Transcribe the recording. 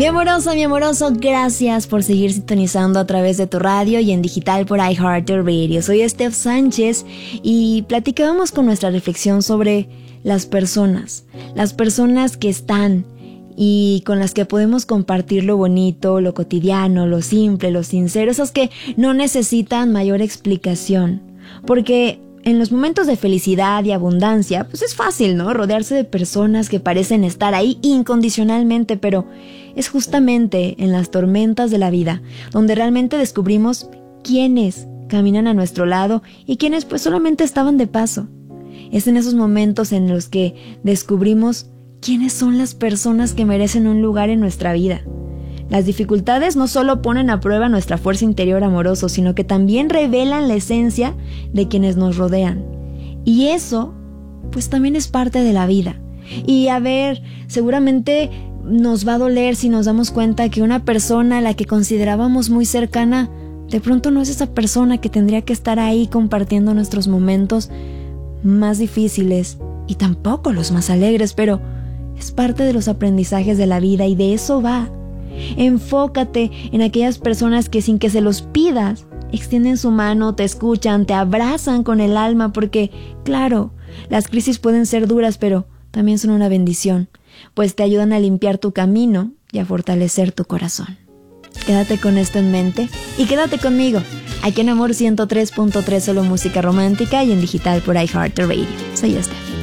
Mi amoroso, gracias por seguir sintonizando a través de tu radio y en digital por iHeartRadio. Soy Steph Sánchez y platicábamos con nuestra reflexión sobre las personas que están y con las que podemos compartir lo bonito, lo cotidiano, lo simple, lo sincero, esos que no necesitan mayor explicación. Porque en los momentos de felicidad y abundancia, pues es fácil, ¿no? Rodearse de personas que parecen estar ahí incondicionalmente, pero es justamente en las tormentas de la vida donde realmente descubrimos quiénes caminan a nuestro lado y quiénes pues solamente estaban de paso. Es en esos momentos en los que descubrimos quiénes son las personas que merecen un lugar en nuestra vida. Las dificultades no solo ponen a prueba nuestra fuerza interior amorosa, sino que también revelan la esencia de quienes nos rodean. Y eso, pues también es parte de la vida. Y a ver, seguramente nos va a doler si nos damos cuenta que una persona a la que considerábamos muy cercana, de pronto no es esa persona que tendría que estar ahí compartiendo nuestros momentos más difíciles y tampoco los más alegres, pero es parte de los aprendizajes de la vida y de eso va. Enfócate en aquellas personas que sin que se los pidas, extienden su mano, te escuchan, te abrazan con el alma, porque, claro, las crisis pueden ser duras, pero también son una bendición, pues te ayudan a limpiar tu camino y a fortalecer tu corazón. Quédate con esto en mente y quédate conmigo, aquí en Amor 103.3, solo música romántica y en digital por iHeartRadio. Soy Steph.